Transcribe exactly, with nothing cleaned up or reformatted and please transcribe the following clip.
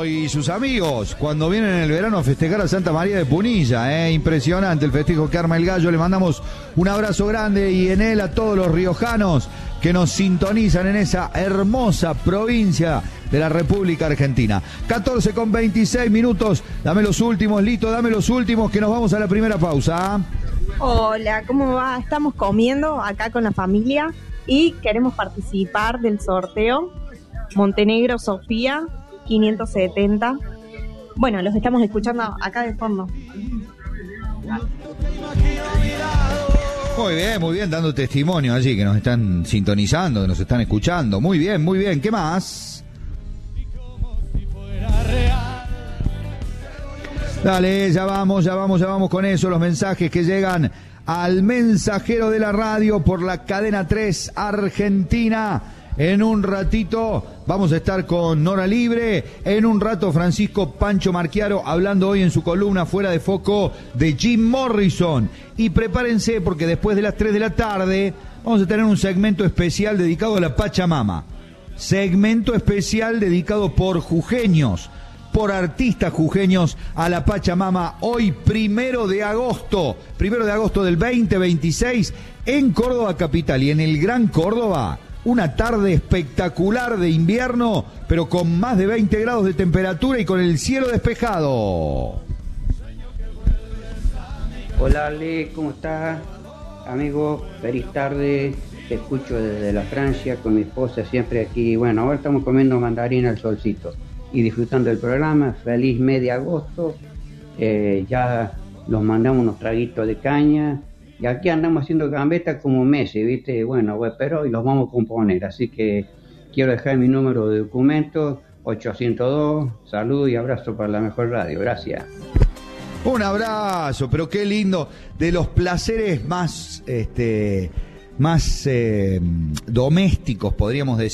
Pablo y sus amigos cuando vienen en el verano a festejar a Santa María de Punilla, ¿eh? Impresionante el festejo que arma el Gallo. Le mandamos un abrazo grande y en él a todos los riojanos que nos sintonizan en esa hermosa provincia de la República Argentina. catorce con veintiséis minutos, dame los últimos, Lito, dame los últimos que nos vamos a la primera pausa. Hola, ¿cómo va? Estamos comiendo acá con la familia y queremos participar del sorteo Montenegro Sofía quinientos setenta. Bueno, los estamos escuchando acá de fondo. Muy bien, muy bien, dando testimonio allí, que nos están sintonizando, que nos están escuchando. Muy bien, muy bien. ¿Qué más? Dale, ya vamos, ya vamos, ya vamos con eso. Los mensajes que llegan al mensajero de la radio por la cadena tres Argentina. En un ratito vamos a estar con Nora Libre. En un rato Francisco Pancho Marchiaro hablando hoy en su columna Fuera de Foco de Jim Morrison. Y prepárense porque después de las tres de la tarde vamos a tener un segmento especial dedicado a la Pachamama. Segmento especial dedicado por jujeños, por artistas jujeños a la Pachamama. Hoy primero de agosto, primero de agosto del veinte veintiséis en Córdoba Capital y en el Gran Córdoba. Una tarde espectacular de invierno, pero con más de veinte grados de temperatura y con el cielo despejado. Hola Ale, ¿cómo estás? Amigo, feliz tarde, te escucho desde la Francia con mi esposa siempre aquí. Bueno, ahora estamos comiendo mandarina al solcito y disfrutando del programa. Feliz mes de agosto, eh, ya los mandamos unos traguitos de caña. Y aquí andamos haciendo gambetas como meses, ¿viste? Bueno, pero y los vamos a componer. Así que quiero dejar mi número de documento, ochocientos dos. Salud y abrazo para la mejor radio. Gracias. Un abrazo, pero qué lindo. De los placeres más, este, más eh, domésticos, podríamos decir.